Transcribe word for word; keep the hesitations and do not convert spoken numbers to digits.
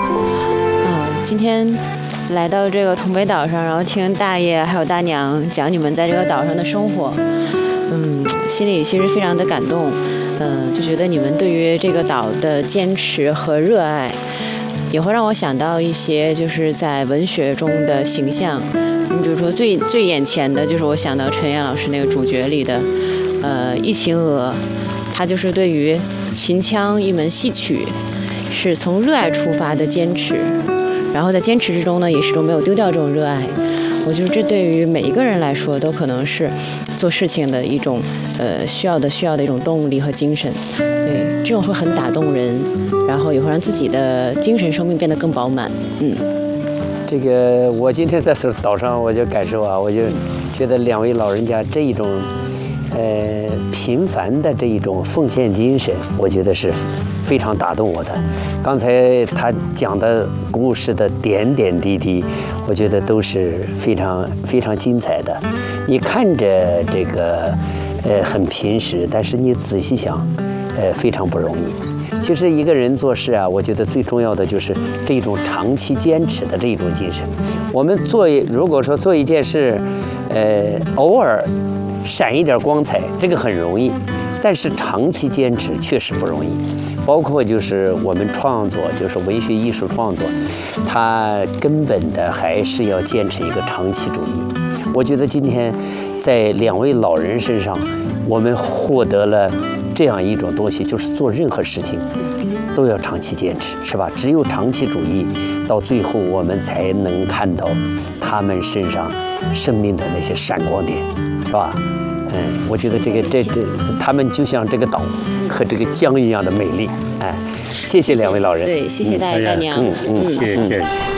嗯，今天来到这个统北岛上，然后听大爷还有大娘讲你们在这个岛上的生活，嗯，心里其实非常的感动。嗯，就觉得你们对于这个岛的坚持和热爱，也会让我想到一些就是在文学中的形象。你比如说最最眼前的就是我想到陈燕老师那个主角里的，呃，《忆秦娥》，他就是对于秦腔一门戏曲，是从热爱出发的坚持，然后在坚持之中呢，也始终没有丢掉这种热爱。我觉得这对于每一个人来说，都可能是做事情的一种呃需要的需要的一种动力和精神。对，这种会很打动人，然后也会让自己的精神生命变得更饱满。嗯， 这个我今天在这岛上，我就感受啊，我就觉得两位老人家这一种呃平凡的这一种奉献精神，我觉得是非常打动我的。刚才他讲的故事的点点滴滴，我觉得都是非常非常精彩的。你看着这个呃很平实，但是你仔细想，呃非常不容易。其实一个人做事啊，我觉得最重要的就是这种长期坚持的这一种精神。我们做如果说做一件事，呃偶尔闪一点光彩，这个很容易，但是长期坚持确实不容易。包括就是我们创作，就是文学艺术创作，它根本的还是要坚持一个长期主义。我觉得今天在两位老人身上，我们获得了这样一种东西，就是做任何事情都要长期坚持，是吧？只有长期主义，到最后我们才能看到他们身上生命的那些闪光点，是吧？嗯，我觉得这个这这，他们就像这个岛和这个江一样的美丽。哎，谢谢两位老人。 对，谢谢大爷大娘。 嗯嗯， 谢谢谢谢。